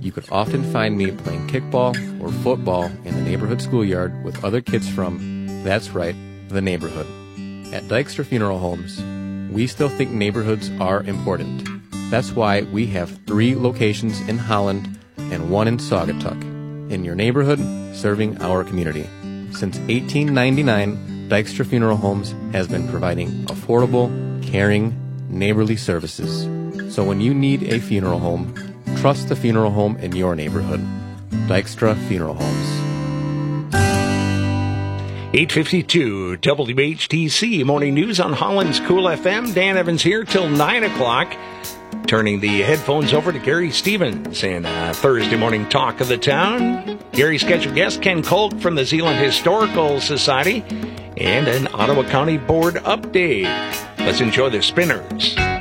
You could often find me playing kickball or football in the neighborhood schoolyard with other kids from, that's right, the neighborhood. At Dykstra Funeral Homes, we still think neighborhoods are important. That's why we have 3 locations in Holland and 1 in Saugatuck. In your neighborhood, serving our community. Since 1899, Dykstra Funeral Homes has been providing affordable, caring, neighborly services. So when you need a funeral home, trust the funeral home in your neighborhood. Dykstra Funeral Homes. 8:52 WHTC Morning News on Holland's Cool FM. Dan Evans here till 9 o'clock. Turning the headphones over to Gary Stevens and Thursday morning talk of the town. Gary's scheduled guest, Ken Kolk from the Zeeland Historical Society, and an Ottawa County Board update. Let's enjoy the Spinners.